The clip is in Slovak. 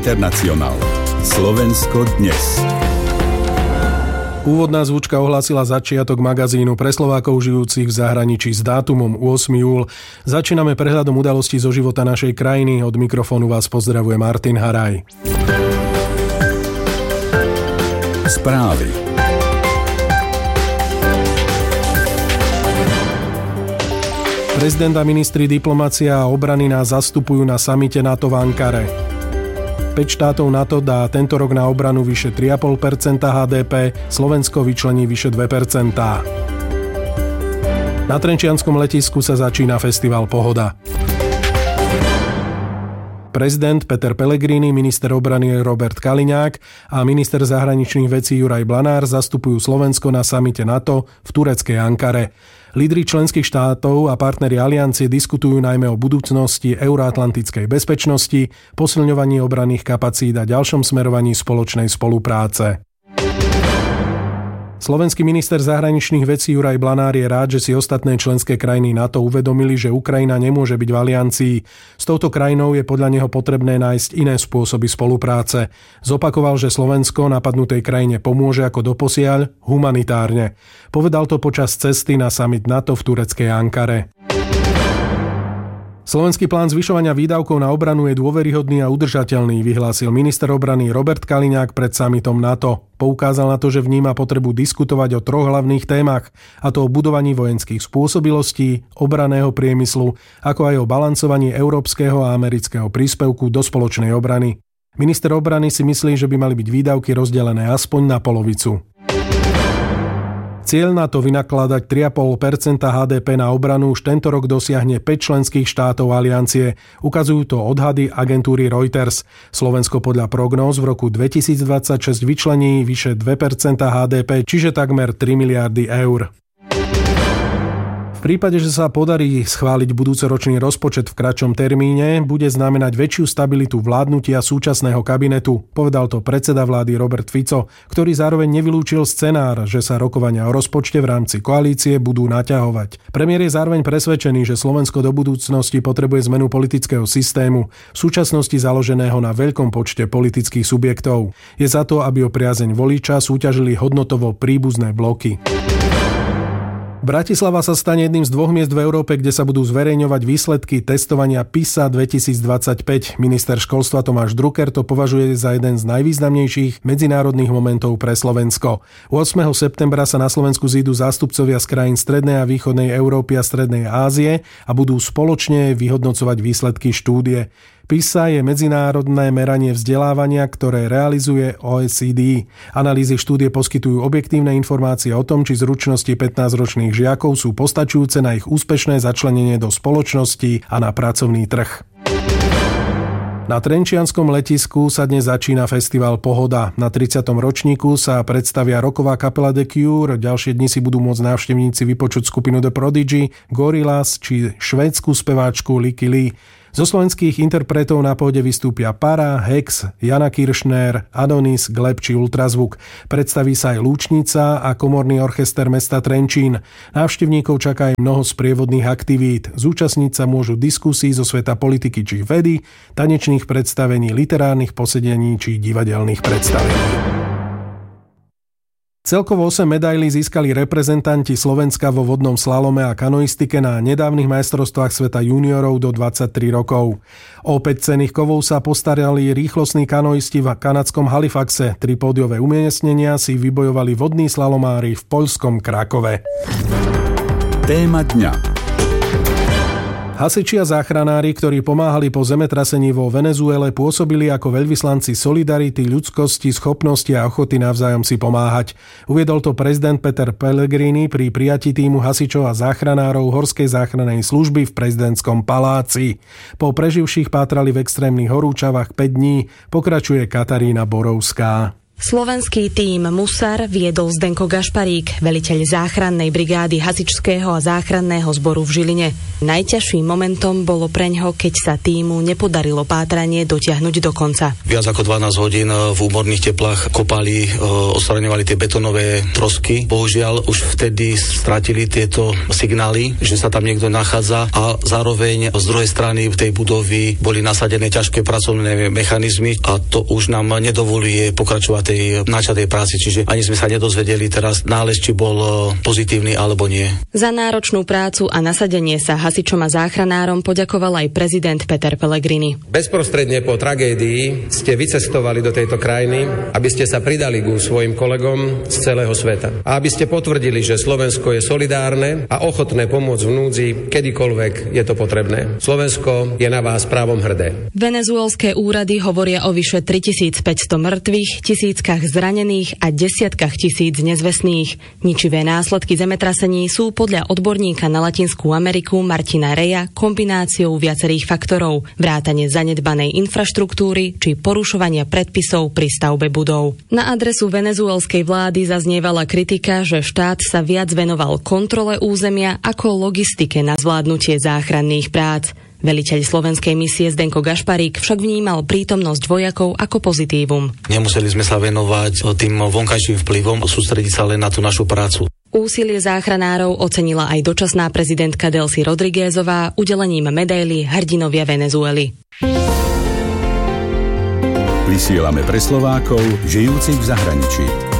Internacionál. Slovensko dnes. Úvodná zvučka ohlásila začiatok magazínu pre Slovákov žijúcich v zahraničí s dátumom 8. júl. Začíname prehľadom udalostí zo života našej krajiny. Od mikrofónu vás pozdravuje Martin Haraj. Správy. Prezident a ministri diplomacia a obrany nás zastupujú na samite NATO v Ankare. 5 štátov NATO dá tento rok na obranu vyše 3,5% HDP, Slovensko vyčlení vyše 2%. Na Trenčianskom letisku sa začína festival Pohoda. Prezident Peter Pellegrini, minister obrany Robert Kaliňák a minister zahraničných vecí Juraj Blanár zastupujú Slovensko na samite NATO v tureckej Ankare. Lídri členských štátov a partneri aliancie diskutujú najmä o budúcnosti euroatlantickej bezpečnosti, posilňovaní obranných kapacít a ďalšom smerovaní spoločnej spolupráce. Slovenský minister zahraničných vecí Juraj Blanár je rád, že si ostatné členské krajiny NATO uvedomili, že Ukrajina nemôže byť v aliancii. S touto krajinou je podľa neho potrebné nájsť iné spôsoby spolupráce. Zopakoval, že Slovensko napadnutej krajine pomôže ako doposiaľ humanitárne. Povedal to počas cesty na summit NATO v tureckej Ankare. Slovenský plán zvyšovania výdavkov na obranu je dôveryhodný a udržateľný, vyhlásil minister obrany Robert Kaliňák pred summitom NATO. Poukázal na to, že vníma potrebu diskutovať o 3 hlavných témach, a to o budovaní vojenských spôsobilostí, obranného priemyslu, ako aj o balancovaní európskeho a amerického príspevku do spoločnej obrany. Minister obrany si myslí, že by mali byť výdavky rozdelené aspoň na polovicu. Cieľ na to vynakladať 3,5% HDP na obranu už tento rok dosiahne 5 členských štátov aliancie. Ukazujú to odhady agentúry Reuters. Slovensko podľa prognóz v roku 2026 vyčlení vyše 2% HDP, čiže takmer 3 miliardy eur. V prípade, že sa podarí schváliť budúcoročný rozpočet v kratšom termíne, bude znamenať väčšiu stabilitu vládnutia súčasného kabinetu, povedal to predseda vlády Robert Fico, ktorý zároveň nevylúčil scenár, že sa rokovania o rozpočte v rámci koalície budú naťahovať. Premiér je zároveň presvedčený, že Slovensko do budúcnosti potrebuje zmenu politického systému, v súčasnosti založeného na veľkom počte politických subjektov. Je za to, aby o priazeň voliča súťažili hodnotovo príbuzné bloky. Bratislava sa stane jedným z 2 miest v Európe, kde sa budú zverejňovať výsledky testovania PISA 2025. Minister školstva Tomáš Drucker to považuje za jeden z najvýznamnejších medzinárodných momentov pre Slovensko. 8. septembra sa na Slovensku zídu zástupcovia z krajín strednej a východnej Európy a strednej Ázie a budú spoločne vyhodnocovať výsledky štúdie. PISA je medzinárodné meranie vzdelávania, ktoré realizuje OECD. Analýzy štúdie poskytujú objektívne informácie o tom, či zručnosti 15-ročných žiakov sú postačujúce na ich úspešné začlenenie do spoločnosti a na pracovný trh. Na Trenčianskom letisku sa dnes začína festival Pohoda. Na 30. ročníku sa predstavia rocková kapela The Cure, ďalšie dni si budú môcť návštevníci vypočuť skupinu The Prodigy, Gorillaz či švédsku speváčku Licky Lee. Zo slovenských interpretov na pôde vystúpia Para, Hex, Jana Kiršner, Adonis, Gleb či Ultrazvuk. Predstaví sa aj Lúčnica a komorný orchester mesta Trenčín. Návštevníkov čaká aj mnoho sprievodných aktivít. Zúčastniť sa môžu diskusí zo sveta politiky či vedy, tanečných predstavení, literárnych posedení či divadelných predstavení. Celkovo 8 medailí získali reprezentanti Slovenska vo vodnom slalome a kanoistike na nedávnych majstrovstvách sveta juniorov do 23 rokov. O 5 cenných kovov sa postarali rýchlostní kanoisti v kanadskom Halifaxe. 3 pódiové umiestnenia si vybojovali vodní slalomári v poľskom Krakove. Téma dňa. Hasiči a záchranári, ktorí pomáhali po zemetrasení vo Venezuele, pôsobili ako veľvyslanci solidarity, ľudskosti, schopnosti a ochoty navzájom si pomáhať. Uviedol to prezident Peter Pellegrini pri prijatí tímu hasičov a záchranárov Horskej záchrannej služby v prezidentskom paláci. Po preživších pátrali v extrémnych horúčavách 5 dní, pokračuje Katarína Borovská. Slovenský tím Musar viedol Zdenko Gašparík, veliteľ záchrannej brigády hasičského a záchranného zboru v Žiline. Najťažším momentom bolo preňho, keď sa tímu nepodarilo pátranie dotiahnuť do konca. Viac ako 12 hodín v úmorných teplách kopali, odstraňovali tie betónové trosky. Bohužiaľ už vtedy stratili tieto signály, že sa tam niekto nachádza, a zároveň z druhej strany tej budovy boli nasadené ťažké pracovné mechanizmy a to už nám nedovoluje pokračovať tej načatej práci, čiže ani sme sa nedozvedeli teraz nález, či bol pozitívny alebo nie. Za náročnú prácu a nasadenie sa hasičom a záchranárom poďakoval aj prezident Peter Pellegrini. Bezprostredne po tragédii ste vycestovali do tejto krajiny, aby ste sa pridali ku svojim kolegom z celého sveta. A aby ste potvrdili, že Slovensko je solidárne a ochotné pomôcť v núdzi, kedykoľvek je to potrebné. Slovensko je na vás právom hrdé. Venezuelské úrady hovoria o vyše 3500 mŕtvych, tisíckach zranených a desiatkách tisíc nezvestných. Ničivé následky zemetrasení sú podľa odborníka na Latinskú Ameriku Martina Reja kombináciou viacerých faktorov, vrátane zanedbanej infraštruktúry či porušovania predpisov pri stavbe budov. Na adresu venezuelskej vlády zaznievala kritika, že štát sa viac venoval kontrole územia ako logistike na zvládnutie záchranných prác. Veliteľ slovenskej misie Zdenko Gašparík však vnímal prítomnosť vojakov ako pozitívum. Nemuseli sme sa venovať tým vonkajším vplyvom, sústrediť sa len na tú našu prácu. Úsilie záchranárov ocenila aj dočasná prezidentka Delcy Rodriguezová udelením medaily Hrdinovia Venezuely. Vysielame pre Slovákov žijúcich v zahraničí.